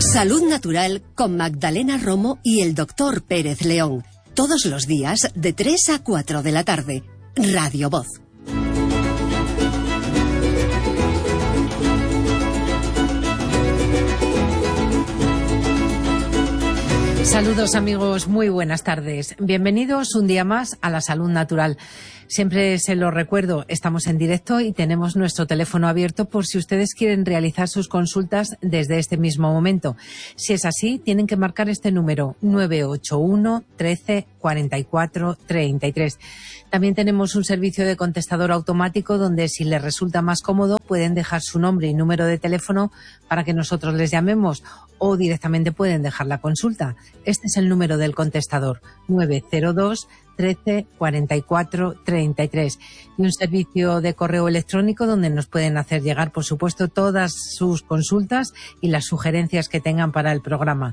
Salud Natural con Magdalena Romo y el Dr. Pérez León. Todos los días de 3 a 4 de la tarde. Radio Voz. Saludos amigos, muy buenas tardes. Bienvenidos un día más a la Salud Natural. Siempre se lo recuerdo, estamos en directo y tenemos nuestro teléfono abierto por si ustedes quieren realizar sus consultas desde este mismo momento. Si es así, tienen que marcar este número 981 13 44 33. También tenemos un servicio de contestador automático donde, si les resulta más cómodo, pueden dejar su nombre y número de teléfono para que nosotros les llamemos, o directamente pueden dejar la consulta. Este es el número del contestador, 902 13 44 33, y un servicio de correo electrónico donde nos pueden hacer llegar, por supuesto, todas sus consultas y las sugerencias que tengan para el programa.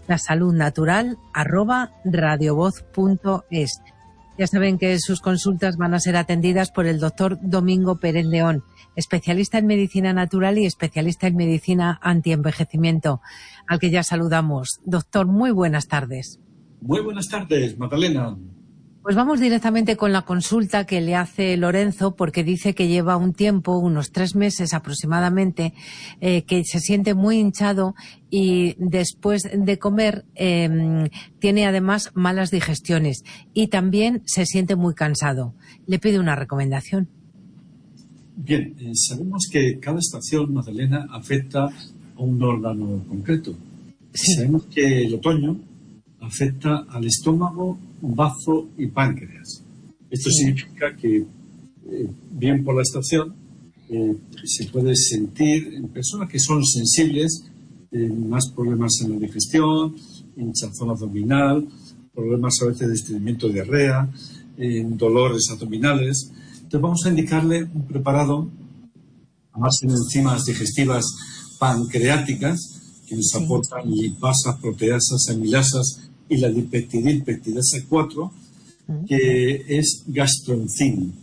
lasaludnatural@radiovoz.es. Ya saben que sus consultas van a ser atendidas por el doctor Domingo Pérez León, especialista en medicina natural y especialista en medicina antienvejecimiento, al que ya saludamos. Doctor, muy buenas tardes. Muy buenas tardes, Magdalena. Pues vamos directamente con la consulta que le hace Lorenzo, porque dice que lleva un tiempo, unos 3 meses aproximadamente, que se siente muy hinchado y después de comer tiene además malas digestiones y también se siente muy cansado. Le pide una recomendación. Bien, sabemos que cada estación, Magdalena, afecta a un órgano concreto. Sí. Sabemos que el otoño afecta al estómago, bazo y páncreas. Esto significa que, bien por la estación, se puede sentir en personas que son sensibles, más problemas en la digestión, hinchazón abdominal, problemas a veces de estreñimiento, diarrea, dolores abdominales. Entonces vamos a indicarle un preparado a base de enzimas digestivas pancreáticas que nos aportan lipasas, proteasas, amilasas y la dipeptidilpeptidasa 4, que es gastroenzim.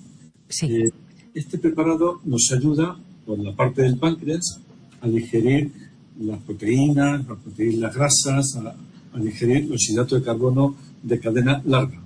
Este preparado nos ayuda, por la parte del páncreas, a digerir las proteínas, las grasas, a digerir los hidratos de carbono de cadena larga.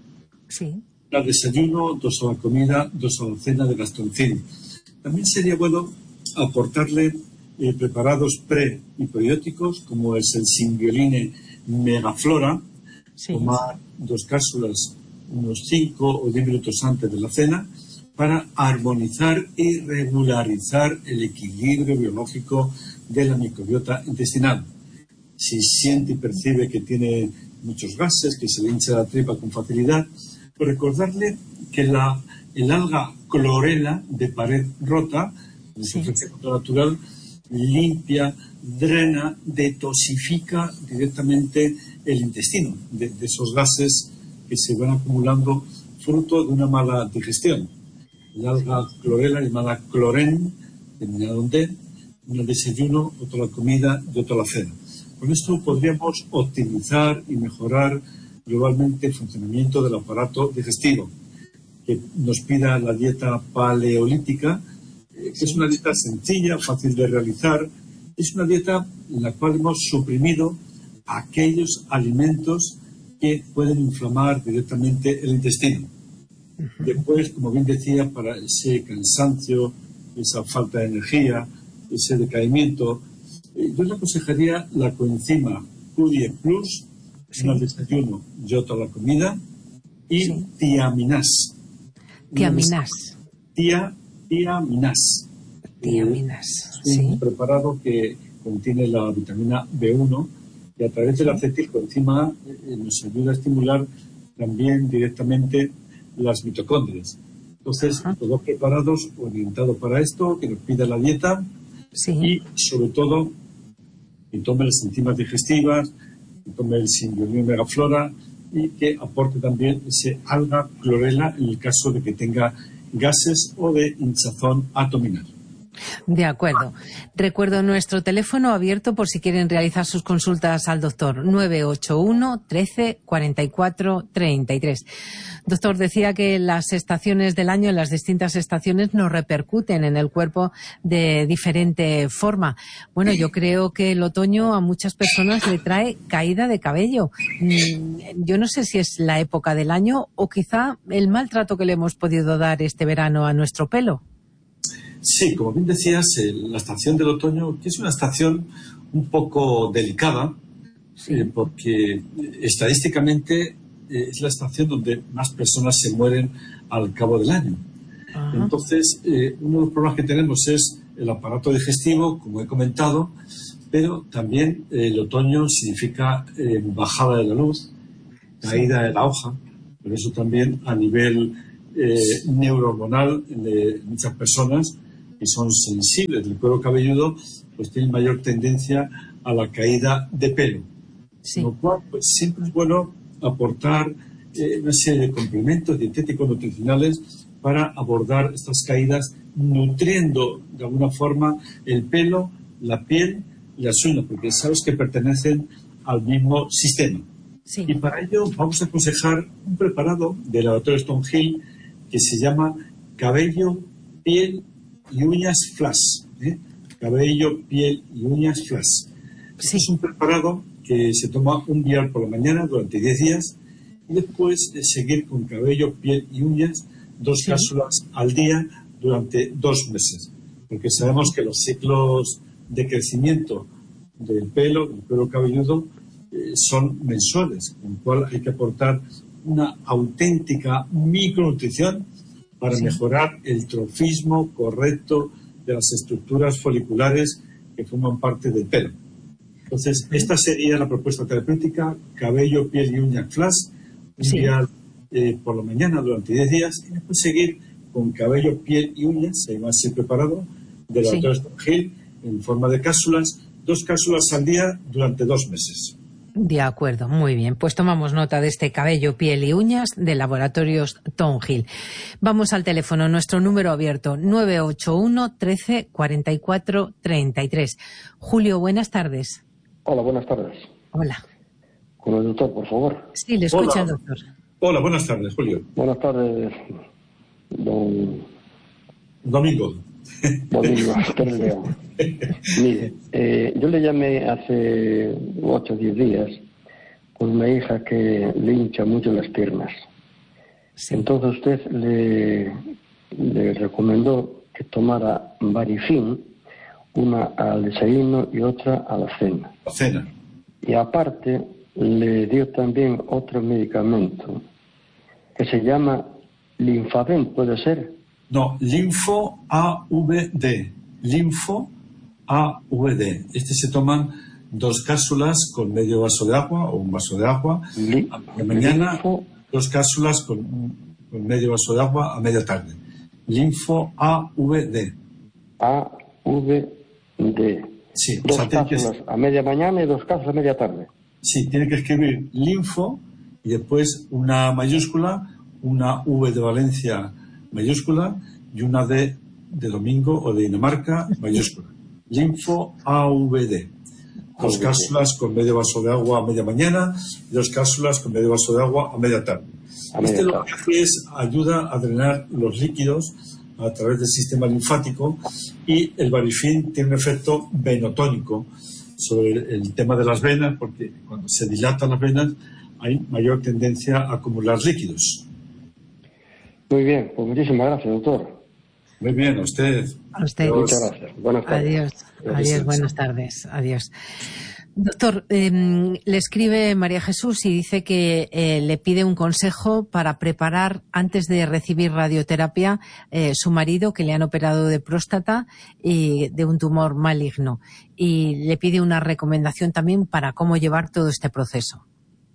Al desayuno, 2 a la comida, 2 a la cena de gastroenzim. También sería bueno aportarle preparados pre y probióticos, como es el Symbioline Megaflora. Tomar 2 cápsulas unos 5 o 10 minutos antes de la cena para armonizar y regularizar el equilibrio biológico de la microbiota intestinal. Si siente y percibe que tiene muchos gases, que se le hincha la tripa con facilidad, pues recordarle que el alga clorela de pared rota, en su efecto natural, limpia, drena, detoxifica directamente el intestino de esos gases que se van acumulando fruto de una mala digestión. El alga clorela llamada cloren, terminado en D, uno al desayuno, otro a la comida y otro a la cena. Con esto podríamos optimizar y mejorar globalmente el funcionamiento del aparato digestivo. Que nos pida la dieta paleolítica, que es una dieta sencilla, fácil de realizar. Es una dieta en la cual hemos suprimido aquellos alimentos que pueden inflamar directamente el intestino. Después, como bien decía, para ese cansancio, esa falta de energía, ese decaimiento, yo le aconsejaría la coenzima Q10 Plus, uno al desayuno y otro a la comida, y tiaminás. Tiaminás. Es un preparado que contiene la vitamina B1 y a través de la acetilcoenzima A nos ayuda a estimular también directamente las mitocondrias. Entonces, todos preparados orientados para esto, que nos pida la dieta y, sobre todo, que tome las enzimas digestivas, que tome el Symbioline Megaflora y que aporte también ese alga clorela en el caso de que tenga gases o de hinchazón abdominal. De acuerdo. Recuerdo nuestro teléfono abierto por si quieren realizar sus consultas al doctor, 981 13 44 33. Doctor, decía que las estaciones del año, las distintas estaciones, nos repercuten en el cuerpo de diferente forma. Bueno, yo creo que el otoño a muchas personas le trae caída de cabello. Yo no sé si es la época del año o quizá el maltrato que le hemos podido dar este verano a nuestro pelo. Sí, como bien decías, la estación del otoño, que es una estación un poco delicada, porque estadísticamente es la estación donde más personas se mueren al cabo del año. Ajá. Entonces, uno de los problemas que tenemos es el aparato digestivo, como he comentado, pero también el otoño significa bajada de la luz, caída de la hoja, por eso también a nivel neurohormonal de muchas personas que son sensibles del cuero cabelludo, pues tienen mayor tendencia a la caída de pelo. Con lo cual, pues siempre es bueno aportar una serie de complementos dietéticos nutricionales para abordar estas caídas, nutriendo de alguna forma el pelo, la piel y las uñas, porque sabes que pertenecen al mismo sistema. Sí. Y para ello vamos a aconsejar un preparado del laboratorio Stonehill que se llama cabello, piel y uñas flash. Cabello, piel y uñas flash. Sí. Es un preparado que se toma un vial por la mañana durante 10 días y después seguir con cabello, piel y uñas 2 cápsulas al día durante 2 meses. Porque sabemos que los ciclos de crecimiento del pelo, del cuero cabelludo, son mensuales, con lo cual hay que aportar una auténtica micronutrición para mejorar el trofismo correcto de las estructuras foliculares que forman parte del pelo. Entonces, esta sería la propuesta terapéutica: cabello, piel y uñas flash, un día por la mañana durante 10 días, y después seguir con cabello, piel y uñas, se llama así preparado, de la doctora Stonehill, en forma de cápsulas, 2 cápsulas al día durante 2 meses. De acuerdo, muy bien. Pues tomamos nota de este cabello, piel y uñas de Laboratorios Stonehill. Vamos al teléfono, nuestro número abierto, 981 13 44 33. Julio, buenas tardes. Hola, buenas tardes. Hola. Con el doctor, por favor. Sí, le escucha el doctor. Hola, buenas tardes, Julio. Buenas tardes, don... Domingo. Domingo, doctor León. Mire, yo le llamé hace 8 o 10 días por una hija que le hincha mucho las piernas. Sí. Entonces usted le recomendó que tomara Varifin, una al desayuno y otra a la cena. La cena. Y aparte le dio también otro medicamento que se llama Linfavent, ¿puede ser? No, Linfo AVD. Linfo AVD. Se toman 2 cápsulas con medio vaso de agua o un vaso de agua a la mañana, 2 cápsulas con medio vaso de agua a media tarde. Linfo AVD. AVD. Sí, 2 cápsulas a media mañana y 2 cápsulas a media tarde. Sí, tiene que escribir linfo y después una mayúscula, una V de Valencia mayúscula y una D de Domingo o de Dinamarca mayúscula. Linfo AVD. 2 cápsulas con medio vaso de agua a media mañana y 2 cápsulas con medio vaso de agua a media tarde. Lo que hace es ayuda a drenar los líquidos a través del sistema linfático, y el Varifin tiene un efecto venotónico sobre el tema de las venas, porque cuando se dilatan las venas hay mayor tendencia a acumular líquidos. Muy bien, pues muchísimas gracias, doctor. Muy bien, a usted. A usted. Muchas gracias. Buenas tardes. Adiós. Adiós, buenas tardes. Adiós. Doctor, le escribe María Jesús y dice que le pide un consejo para preparar, antes de recibir radioterapia, su marido, que le han operado de próstata y de un tumor maligno. Y le pide una recomendación también para cómo llevar todo este proceso.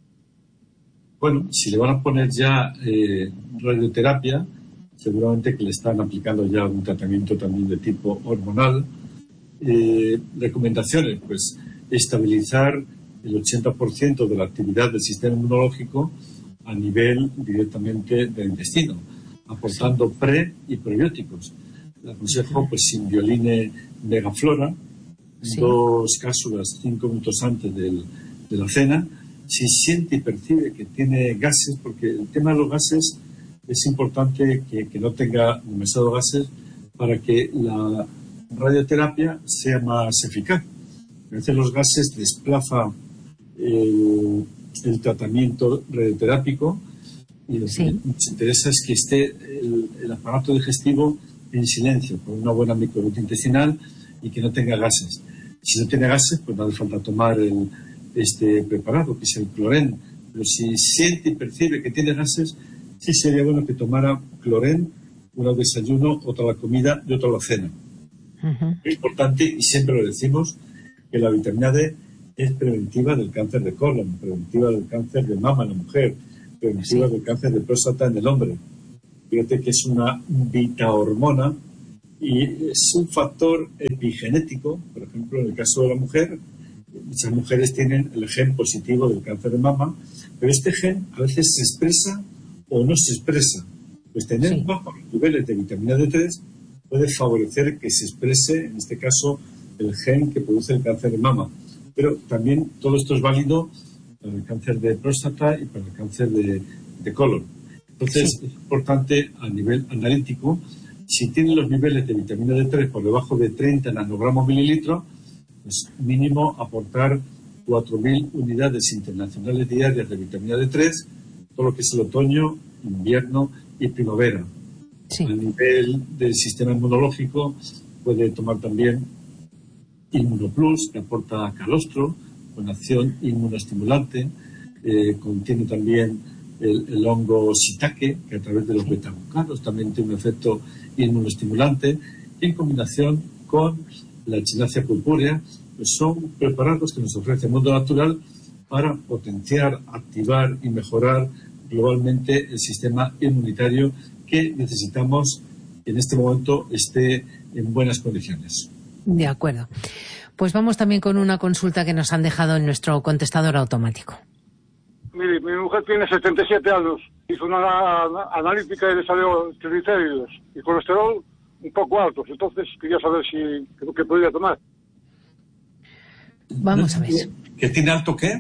Bueno, si le van a poner ya radioterapia, seguramente que le están aplicando ya un tratamiento también de tipo hormonal. Recomendaciones, pues estabilizar el 80% de la actividad del sistema inmunológico a nivel directamente del intestino, aportando pre y probióticos. le aconsejo pues Simbioline Megaflora, 2 cápsulas 5 minutos antes de la cena. Si siente y percibe que tiene gases, porque el tema de los gases es importante que no tenga demasiados gases para que la radioterapia sea más eficaz. A veces los gases desplazan el tratamiento radioterápico y lo que nos interesa es que esté el aparato digestivo en silencio, con una buena microbiota intestinal y que no tenga gases. Si no tiene gases, pues no hace falta tomar este preparado, que es el Cloren. Pero si siente y percibe que tiene gases, sí sería bueno que tomara Cloren, uno al desayuno, otro a la comida y otro a la cena. Es importante, y siempre lo decimos, que la vitamina D es preventiva del cáncer de colon, preventiva del cáncer de mama en la mujer, preventiva del cáncer de próstata en el hombre. Fíjate que es una vitahormona y es un factor epigenético. Por ejemplo, en el caso de la mujer, muchas mujeres tienen el gen positivo del cáncer de mama, pero este gen a veces se expresa o no se expresa. Pues tener bajos niveles de vitamina D3 puede favorecer que se exprese, en este caso, el gen que produce el cáncer de mama. Pero también todo esto es válido para el cáncer de próstata y para el cáncer de colon. Entonces, es importante a nivel analítico, si tiene los niveles de vitamina D3 por debajo de 30 nanogramos mililitros, pues mínimo aportar 4.000 unidades internacionales diarias de vitamina D3, todo lo que es el otoño, invierno y primavera. A nivel del sistema inmunológico, puede tomar también Inmunoplus, que aporta calostro, con acción inmunoestimulante. Contiene también el hongo shiitake, que a través de los beta-glucanos también tiene un efecto inmunoestimulante, en combinación con la echinacea purpúrea. Pues son preparados que nos ofrece el mundo natural para potenciar, activar y mejorar globalmente el sistema inmunitario que necesitamos en este momento esté en buenas condiciones. De acuerdo. Pues vamos también con una consulta que nos han dejado en nuestro contestador automático. Mire, mi mujer tiene 77 años, hizo una analítica y le salió triglicéridos y colesterol un poco altos, entonces quería saber qué podría tomar. Vamos a ver. ¿Que tiene alto qué?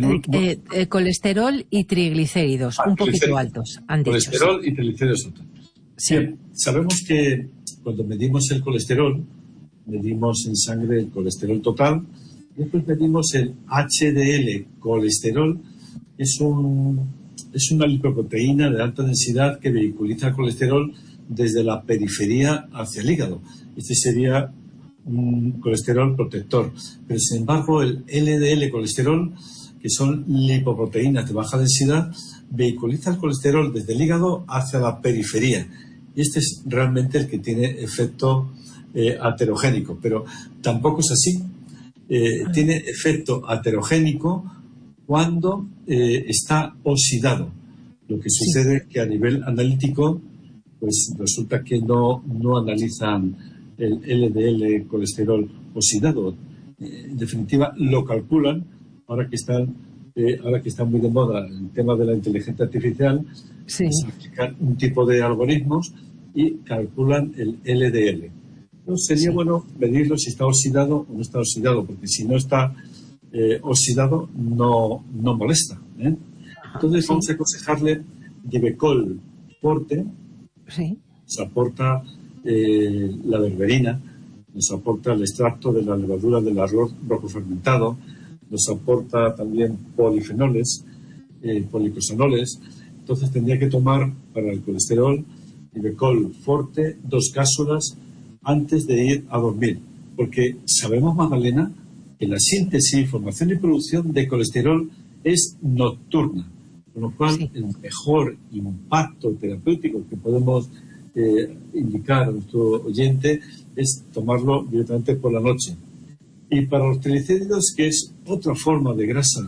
Colesterol y triglicéridos, un poquito altos, han dicho. Colesterol y triglicéridos altos. Sí. Bien, sabemos que cuando medimos el colesterol, medimos en sangre el colesterol total, y después medimos el HDL colesterol. Es una lipoproteína de alta densidad que vehiculiza el colesterol desde la periferia hacia el hígado. Este sería un colesterol protector. Pero sin embargo, el LDL colesterol, que son lipoproteínas de baja densidad, vehiculiza el colesterol desde el hígado hacia la periferia. Y este es realmente el que tiene efecto aterogénico. Pero tampoco es así. Tiene efecto aterogénico cuando está oxidado. Lo que sucede es que a nivel analítico, pues resulta que no analizan el LDL colesterol oxidado. En definitiva, lo calculan, ahora que está muy de moda el tema de la inteligencia artificial, se aplican un tipo de algoritmos y calculan el LDL. Entonces sería bueno medirlo si está oxidado o no está oxidado, porque si no está oxidado no molesta. Entonces vamos a aconsejarle Divecol Forte. Nos aporta la berberina, nos aporta el extracto de la levadura del arroz rojo fermentado, nos aporta también polifenoles, policosanoles. Entonces tendría que tomar para el colesterol Divecol Forte 2 cápsulas antes de ir a dormir, porque sabemos, Magdalena, que la síntesis, formación y producción de colesterol es nocturna, con lo cual el mejor impacto terapéutico que podemos indicar a nuestro oyente es tomarlo directamente por la noche. Y para los triglicéridos, que es otra forma de grasa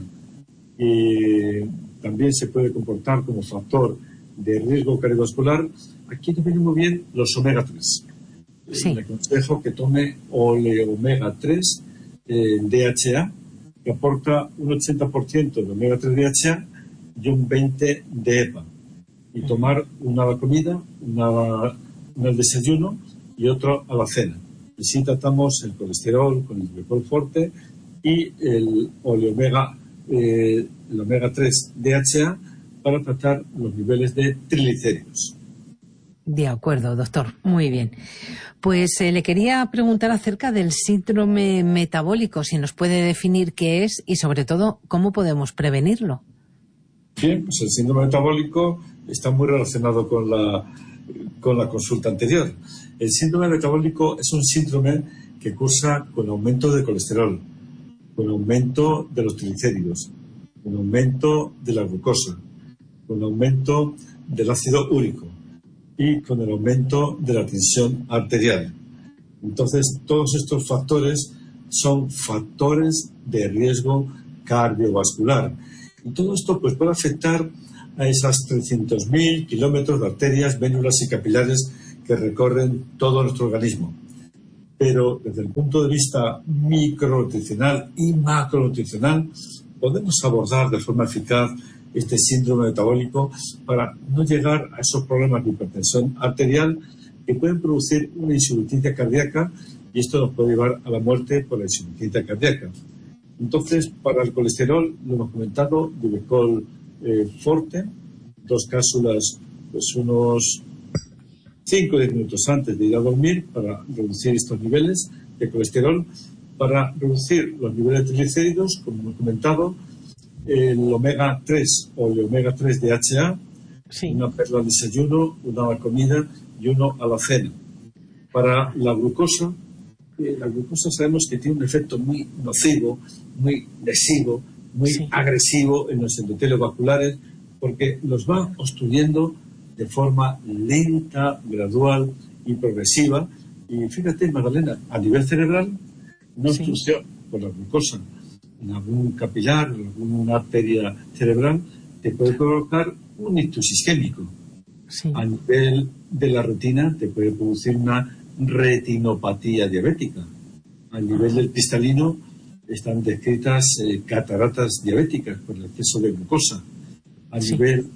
que también se puede comportar como factor de riesgo cardiovascular, aquí nos vienen muy bien los omega 3. Le aconsejo que tome oleomega 3 DHA, que aporta un 80% de omega 3 DHA y un 20% de EPA. Y tomar una a la comida, una al desayuno y otro a la cena. Así tratamos el colesterol con el Divecol Forte y el omega 3 DHA para tratar los niveles de triglicéridos. De acuerdo, doctor. Muy bien. Pues le quería preguntar acerca del síndrome metabólico, si nos puede definir qué es y, sobre todo, cómo podemos prevenirlo. Bien, pues el síndrome metabólico está muy relacionado con la consulta anterior. El síndrome metabólico es un síndrome que cursa con aumento de colesterol, con aumento de los triglicéridos, con aumento de la glucosa, con aumento del ácido úrico y con el aumento de la tensión arterial. Entonces, todos estos factores son factores de riesgo cardiovascular. Y todo esto pues, puede afectar a esas 300.000 kilómetros de arterias, vénulas y capilares que recorren todo nuestro organismo. Pero desde el punto de vista micronutricional y macronutricional, podemos abordar de forma eficaz este síndrome metabólico para no llegar a esos problemas de hipertensión arterial que pueden producir una insuficiencia cardíaca, y esto nos puede llevar a la muerte por la insuficiencia cardíaca. Entonces, para el colesterol, lo hemos comentado, Divecol Forte, 2 cápsulas, pues unos 5 o 10 minutos antes de ir a dormir para reducir estos niveles de colesterol, para reducir los niveles de triglicéridos, como hemos comentado, el omega 3 o el omega 3 DHA, sí. Una perla al desayuno, una a la comida y uno a la cena. Para la glucosa sabemos que tiene un efecto muy nocivo, muy lesivo, muy agresivo en los endotelios vasculares, porque los va obstruyendo de forma lenta, gradual y progresiva. Y fíjate, Magdalena, a nivel cerebral, una obstrucción por la glucosa en algún capilar, en alguna arteria cerebral, te puede provocar un ictus isquémico. Sí. A nivel de la retina te puede producir una retinopatía diabética. A nivel del cristalino están descritas cataratas diabéticas por el exceso de glucosa. A nivel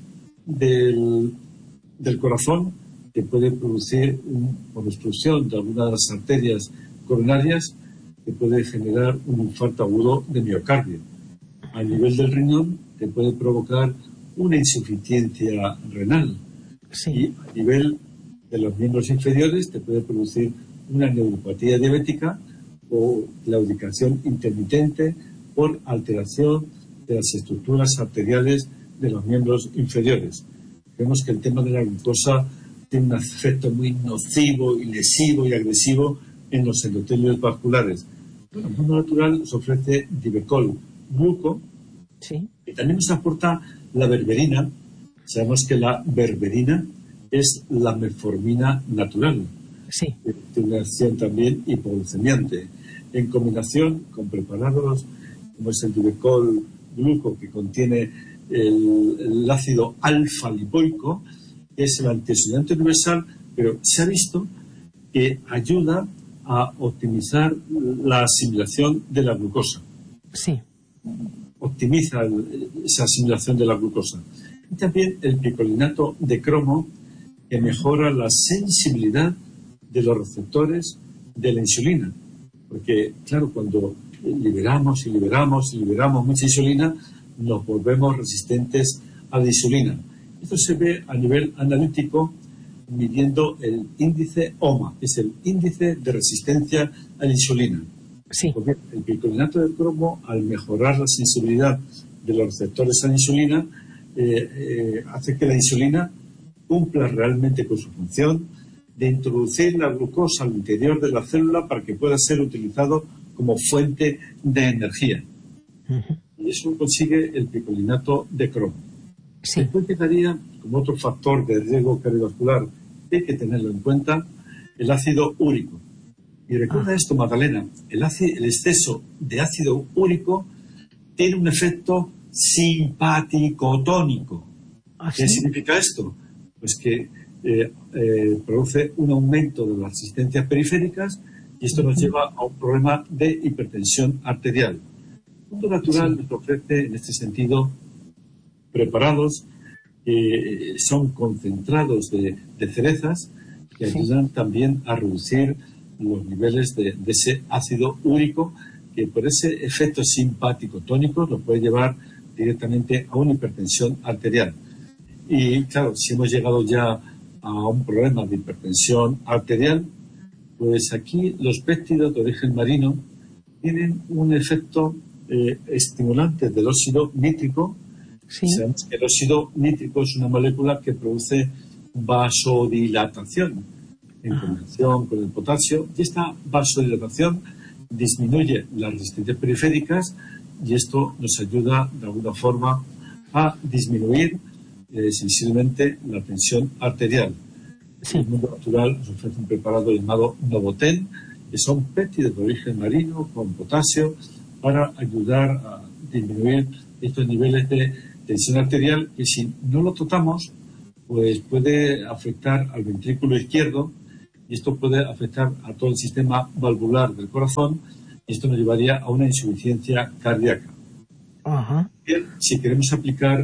del corazón te puede producir, por obstrucción de algunas de las arterias coronarias, te puede generar un infarto agudo de miocardio. A nivel del riñón te puede provocar una insuficiencia renal. Sí. Y a nivel de los miembros inferiores te puede producir una neuropatía diabética o claudicación intermitente por alteración de las estructuras arteriales de los miembros inferiores. Vemos que el tema de la glucosa tiene un efecto muy nocivo y lesivo y agresivo en los endotelios vasculares. En el mundo natural nos ofrece Divecol Gluco, y también nos aporta la berberina. Sabemos que la berberina es la metformina natural. Sí. Tiene una acción también hipoglucemiante. En combinación con preparados como es el Divecol Gluco, que contiene el ácido alfa-lipoico, que es el antioxidante universal, pero se ha visto que ayuda a optimizar la asimilación de la glucosa. Sí. Optimiza esa asimilación de la glucosa. Y también el picolinato de cromo, que mejora la sensibilidad de los receptores de la insulina. Porque, claro, cuando liberamos mucha insulina, nos volvemos resistentes a la insulina. Esto se ve a nivel analítico midiendo el índice OMA, que es el índice de resistencia a la insulina. Sí. Porque el picolinato de cromo, al mejorar la sensibilidad de los receptores a la insulina, hace que la insulina cumpla realmente con su función de introducir la glucosa al interior de la célula para que pueda ser utilizado como fuente de energía. Y eso consigue el picolinato de cromo. Sí. Después quedaría, como otro factor de riesgo cardiovascular que hay que tenerlo en cuenta, el ácido úrico. Y recuerda esto, Magdalena, el exceso de ácido úrico tiene un efecto simpático-tónico. ¿Qué significa esto? Pues que produce un aumento de las resistencias periféricas, y esto nos lleva a un problema de hipertensión arterial. El mundo natural nos ofrece, en este sentido, preparados que son concentrados de cerezas, que ayudan también a reducir los niveles de ese ácido úrico, que por ese efecto simpático tónico lo puede llevar directamente a una hipertensión arterial. Y claro, si hemos llegado ya a un problema de hipertensión arterial, pues aquí los péptidos de origen marino tienen un efecto estimulante del óxido nítrico. Sí. Sabemos que el óxido nítrico es una molécula que produce vasodilatación en combinación con el potasio, y esta vasodilatación disminuye las resistencias periféricas, y esto nos ayuda de alguna forma a disminuir sensiblemente la tensión arterial. Sí. El mundo natural nos ofrece un preparado llamado Novoten, que son péptidos de origen marino con potasio, para ayudar a disminuir estos niveles de tensión arterial, que si no lo tratamos, pues puede afectar al ventrículo izquierdo, y esto puede afectar a todo el sistema valvular del corazón, y esto nos llevaría a una insuficiencia cardíaca. Ajá. Bien, si queremos aplicar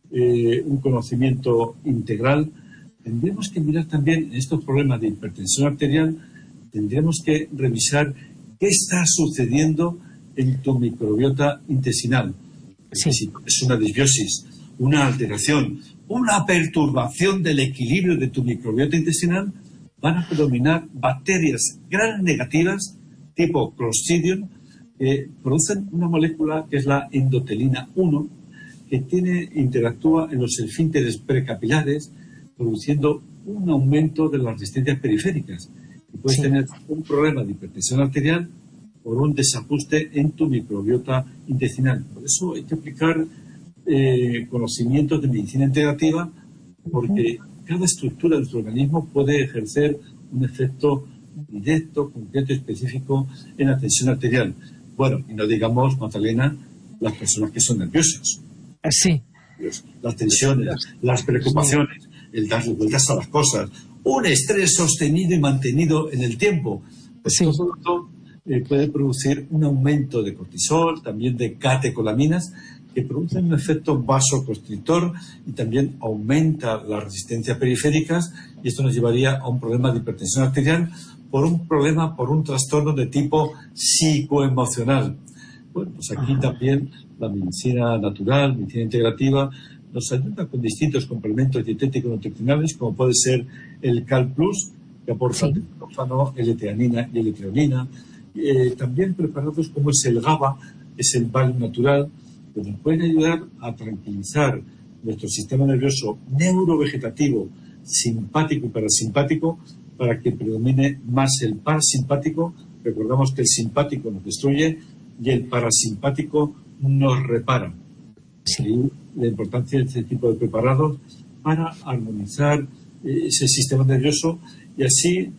un conocimiento integral, tendríamos que mirar también en estos problemas de hipertensión arterial, tendríamos que revisar qué está sucediendo en tu microbiota intestinal. Sí. Si es una disbiosis, una alteración, una perturbación del equilibrio de tu microbiota intestinal, van a predominar bacterias gram negativas tipo Clostridium, que producen una molécula que es la endotelina 1, que interactúa en los esfínteres precapilares, produciendo un aumento de las resistencias periféricas. Y puedes tener un problema de hipertensión arterial por un desajuste en tu microbiota intestinal. Por eso hay que aplicar conocimientos de medicina integrativa, porque cada estructura de nuestro organismo puede ejercer un efecto directo, concreto y específico en la tensión arterial. Bueno, y no digamos, Magdalena, las personas que son nerviosas. Sí. Las tensiones, las preocupaciones, el darle vueltas a las cosas, un estrés sostenido y mantenido en el tiempo. Pues sí. Todo esto puede producir un aumento de cortisol, también de catecolaminas, que producen un efecto vasoconstrictor y también aumenta las resistencias periféricas, y esto nos llevaría a un problema de hipertensión arterial por un trastorno de tipo psicoemocional. Bueno, pues aquí también la medicina natural, medicina integrativa, nos ayuda con distintos complementos dietéticos nutricionales, como puede ser el Cal Plus, que aporta triptófano, L-teanina y L-treonina. También preparados como es el GABA, es el Valium natural, que nos pueden ayudar a tranquilizar nuestro sistema nervioso neurovegetativo, simpático y parasimpático, para que predomine más el parasimpático. Recordamos que el simpático nos destruye y el parasimpático nos repara. Sí. Y la importancia de este tipo de preparados para armonizar ese sistema nervioso, y así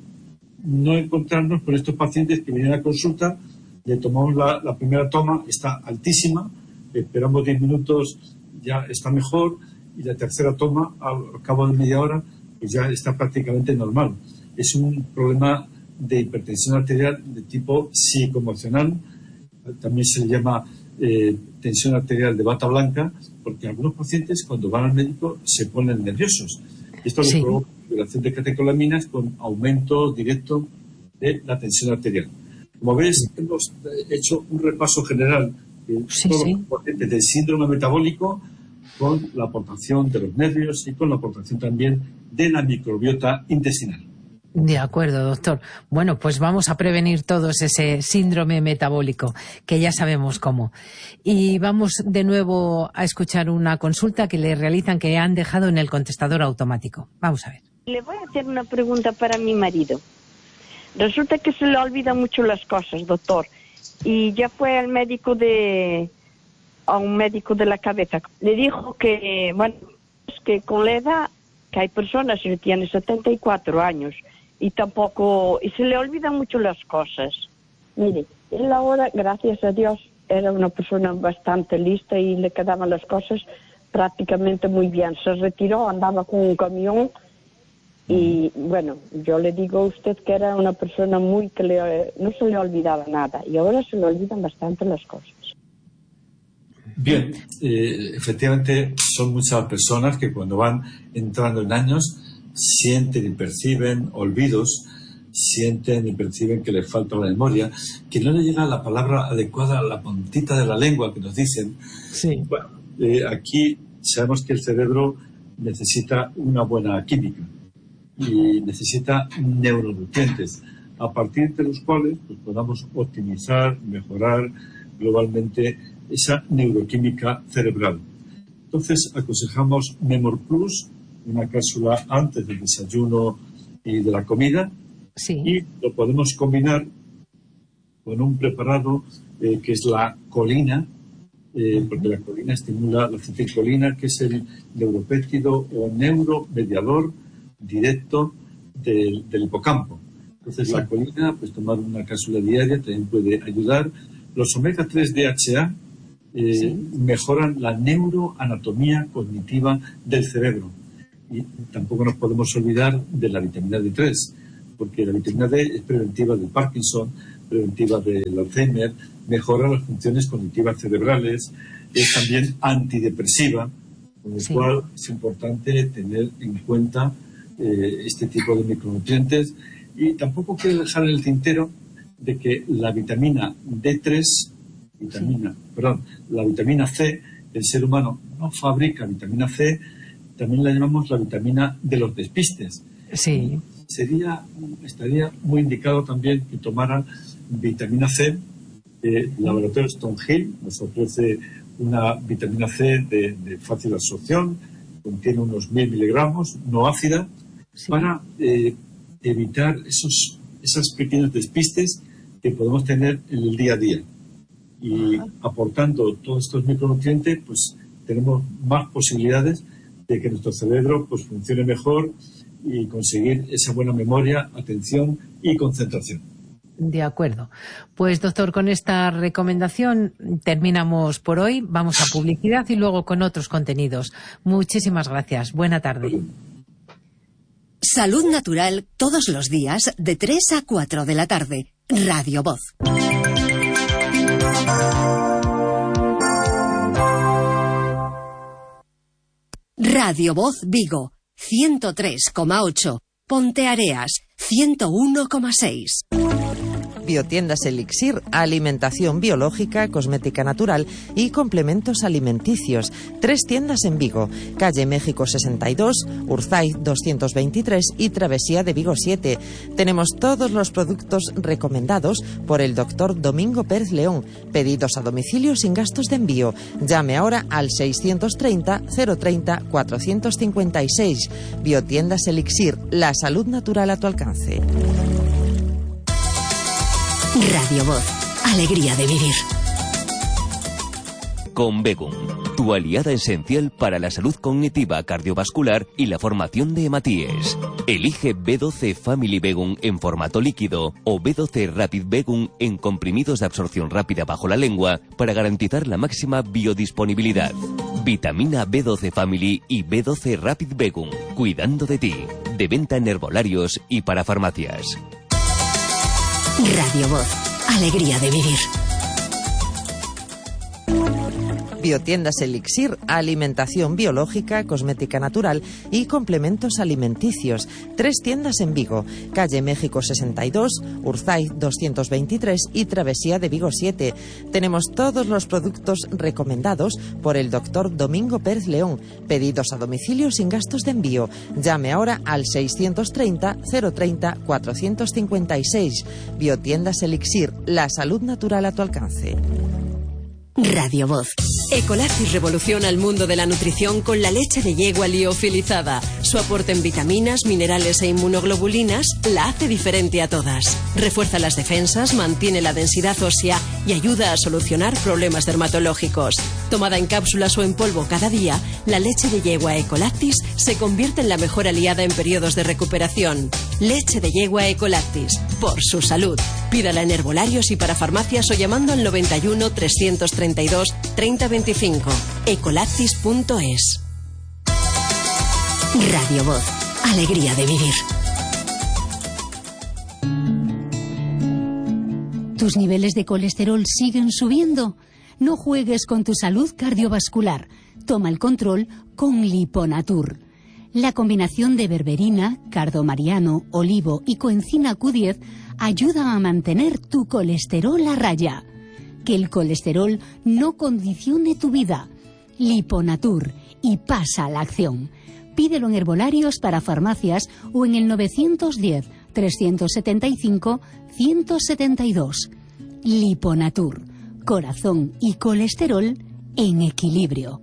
no encontrarnos con estos pacientes que vienen a consulta, le tomamos la primera toma, está altísima, esperamos 10 minutos, ya está mejor, y la tercera toma, al cabo de media hora, pues ya está prácticamente normal. Es un problema de hipertensión arterial de tipo psicoemocional, también se le llama tensión arterial de bata blanca, porque algunos pacientes cuando van al médico se ponen nerviosos. Esto le provoca liberación de catecolaminas con aumento directo de la tensión arterial. Como ves, hemos hecho un repaso general de todos los componentes del síndrome metabólico, con la aportación de los nervios y con la aportación también de la microbiota intestinal. De acuerdo, doctor. Bueno, pues vamos a prevenir todos ese síndrome metabólico, que ya sabemos cómo. Y vamos de nuevo a escuchar una consulta que le realizan, que han dejado en el contestador automático. Vamos a ver. Le voy a hacer una pregunta para mi marido. Resulta que se le olvidan mucho las cosas, doctor. Y ya fue a un médico de la cabeza. Le dijo que, bueno, que con la edad, que hay personas que tienen 74 años y se le olvidan mucho las cosas. Mire, él ahora, gracias a Dios, era una persona bastante lista y le quedaban las cosas prácticamente muy bien. Se retiró, andaba con un camión y, bueno, yo le digo a usted que era una persona no se le olvidaba nada, y ahora se le olvidan bastante las cosas. Bien, efectivamente son muchas personas que cuando van entrando en años sienten y perciben olvidos, sienten y perciben que les falta la memoria, que no le llega la palabra adecuada a la puntita de la lengua que nos dicen. Sí. Bueno, aquí sabemos que el cerebro necesita una buena química y necesita neuronutrientes, a partir de los cuales pues, podamos optimizar, mejorar globalmente esa neuroquímica cerebral. Entonces aconsejamos Memor Plus, una cápsula antes del desayuno y de la comida, Sí. y lo podemos combinar con un preparado que es la colina, porque la colina estimula la acetilcolina, que es el neuropéptido o neuromediador directo del hipocampo. Entonces, la colina, pues tomar una cápsula diaria también puede ayudar. Los omega 3 DHA mejoran la neuroanatomía cognitiva del cerebro. Y tampoco nos podemos olvidar de la vitamina D3, porque la vitamina D es preventiva del Parkinson, preventiva del Alzheimer, mejora las funciones cognitivas cerebrales, es también antidepresiva, con lo cual es importante tener en cuenta este tipo de micronutrientes. Y tampoco quiero dejar en el tintero de que la vitamina D3, la vitamina C, el ser humano no fabrica vitamina C, también la llamamos la vitamina de los despistes. Sí. Estaría muy indicado también que tomaran vitamina C. El laboratorio Stonehill nos ofrece una vitamina C de fácil absorción, contiene unos 1000 miligramos, no ácida, para evitar esas pequeños despistes que podemos tener en el día a día. Y aportando todos estos micronutrientes, pues tenemos más posibilidades de que nuestro cerebro pues funcione mejor y conseguir esa buena memoria, atención y concentración. De acuerdo. Pues, doctor, con esta recomendación terminamos por hoy. Vamos a publicidad y luego con otros contenidos. Muchísimas gracias. Buena tarde. Salud Natural todos los días de 3 a 4 de la tarde. Radio Voz. Radio Voz Vigo, 103,8. Ponteareas, 101,6. Biotiendas Elixir, alimentación biológica, cosmética natural y complementos alimenticios. 3 tiendas en Vigo, calle México 62, Urzaiz 223 y Travesía de Vigo 7. Tenemos todos los productos recomendados por el doctor Domingo Pérez León. Pedidos a domicilio sin gastos de envío. Llame ahora al 630 030 456. Biotiendas Elixir, la salud natural a tu alcance. Radio Voz, alegría de vivir. Con Begum, tu aliada esencial para la salud cognitiva, cardiovascular y la formación de hematíes. Elige B12 Family Begum en formato líquido o B12 Rapid Begum en comprimidos de absorción rápida bajo la lengua para garantizar la máxima biodisponibilidad. Vitamina B12 Family y B12 Rapid Begum, cuidando de ti. De venta en herbolarios y para farmacias. Radio Voz, alegría de vivir. Biotiendas Elixir, alimentación biológica, cosmética natural y complementos alimenticios. 3 tiendas en Vigo, calle México 62, Urzaiz 223 y Travesía de Vigo 7. Tenemos todos los productos recomendados por el doctor Domingo Pérez León. Pedidos a domicilio sin gastos de envío. Llame ahora al 630 030 456. Biotiendas Elixir, la salud natural a tu alcance. Radio Voz. Ecolactis revoluciona el mundo de la nutrición con la leche de yegua liofilizada. Su aporte en vitaminas, minerales e inmunoglobulinas la hace diferente a todas. Refuerza las defensas, mantiene la densidad ósea y ayuda a solucionar problemas dermatológicos. Tomada en cápsulas o en polvo cada día, la leche de yegua Ecolactis se convierte en la mejor aliada en periodos de recuperación. Leche de yegua Ecolactis, por su salud. Pídala en herbolarios y para farmacias o llamando al 91 332 3025. Ecolactis.es. Radio Voz, alegría de vivir. ¿Tus niveles de colesterol siguen subiendo? No juegues con tu salud cardiovascular. Toma el control con Liponatur. La combinación de berberina, cardo mariano, olivo y coenzima Q10 ayuda a mantener tu colesterol a raya. Que el colesterol no condicione tu vida. Liponatur, y pasa a la acción. Pídelo en herbolarios para farmacias o en el 910-375-172. Liponatur, corazón y colesterol en equilibrio.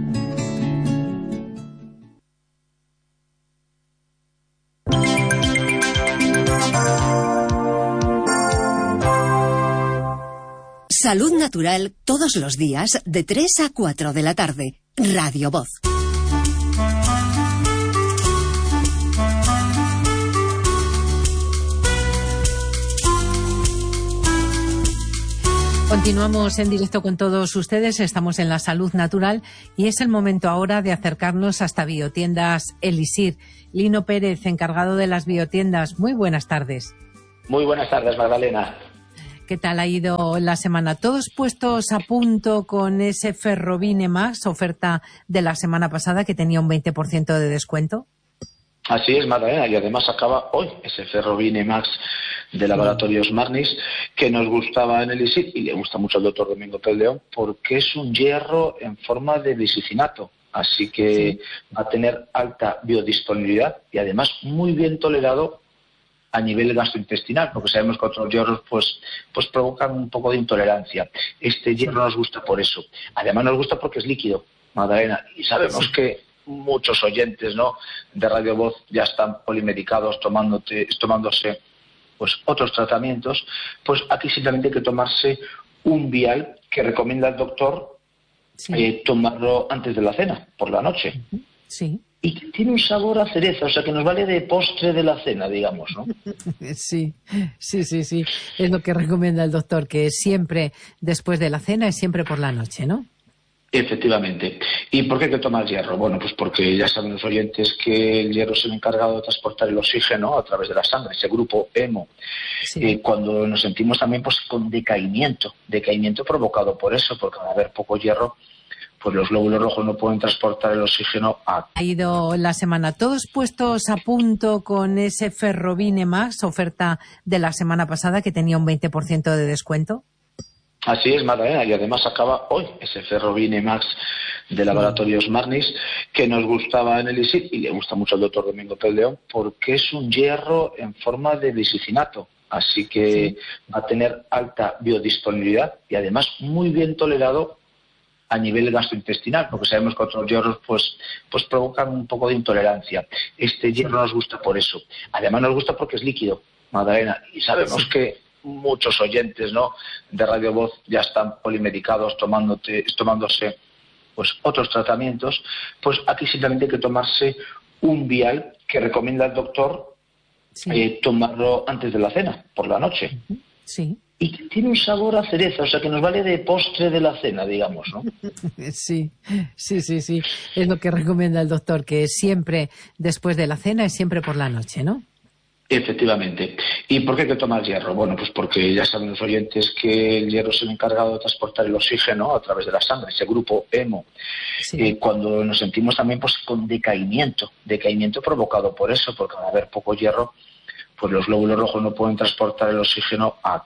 Salud Natural todos los días de 3 a 4 de la tarde. Radio Voz. Continuamos en directo con todos ustedes, estamos en la Salud Natural y es el momento ahora de acercarnos hasta Biotiendas Elixir. Lino Pérez, encargado de las biotiendas, muy buenas tardes. Muy buenas tardes, Magdalena. ¿Qué tal ha ido la semana? ¿Todos puestos a punto con ese Ferrovine Max, oferta de la semana pasada que tenía un 20% de descuento? Así es, Magdalena, y además acaba hoy ese Ferrovine Max de Laboratorios Magnis, que nos gustaba en Elixir y le gusta mucho al doctor Domingo Pérez León, porque es un hierro en forma de lisicinato, así que va a tener alta biodisponibilidad y además muy bien tolerado a nivel gastrointestinal, porque sabemos que otros hierros pues provocan un poco de intolerancia. Este hierro nos gusta por eso. Además nos gusta porque es líquido, Magdalena, y sabemos que muchos oyentes, ¿no?, de Radio Voz ya están polimedicados, tomándose pues otros tratamientos. Pues aquí simplemente hay que tomarse un vial que recomienda el doctor, tomarlo antes de la cena, por la noche. Sí. Y que tiene un sabor a cereza, o sea que nos vale de postre de la cena, digamos, ¿no? Sí. Es lo que recomienda el doctor, que siempre después de la cena es siempre por la noche, ¿no? Efectivamente. ¿Y por qué hay que tomar hierro? Bueno, pues porque ya saben los oyentes que el hierro es el encargado de transportar el oxígeno a través de la sangre, ese grupo hemo. Sí. Cuando nos sentimos también pues con decaimiento provocado por eso, porque al haber poco hierro, pues los glóbulos rojos no pueden transportar el oxígeno a... Ha ido la semana todos puestos a punto con ese Ferrovine Max, oferta de la semana pasada que tenía un 20% de descuento. Así es, Magdalena, y además acaba hoy ese Ferrovine Max de Laboratorios Magnis, que nos gustaba en Elixir y le gusta mucho al doctor Domingo Pérez León, porque es un hierro en forma de lisicinato, así que va a tener alta biodisponibilidad y además muy bien tolerado a nivel gastrointestinal, porque sabemos que otros hierros pues provocan un poco de intolerancia. Este hierro nos gusta por eso. Además nos gusta porque es líquido, Magdalena, y sabemos que muchos oyentes, ¿no?, de Radio Voz ya están polimedicados, tomándose pues otros tratamientos. Pues aquí simplemente hay que tomarse un vial que recomienda el doctor, tomarlo antes de la cena, por la noche. Sí. Y que tiene un sabor a cereza, o sea que nos vale de postre de la cena, digamos, ¿no? Sí. Es lo que recomienda el doctor, que siempre después de la cena es siempre por la noche, ¿no? Efectivamente. ¿Y por qué hay que tomar hierro? Bueno, pues porque ya saben los oyentes que el hierro es el encargado de transportar el oxígeno a través de la sangre, ese grupo hemo. Sí. Cuando nos sentimos también pues con decaimiento provocado por eso, porque al haber poco hierro, pues los glóbulos rojos no pueden transportar el oxígeno a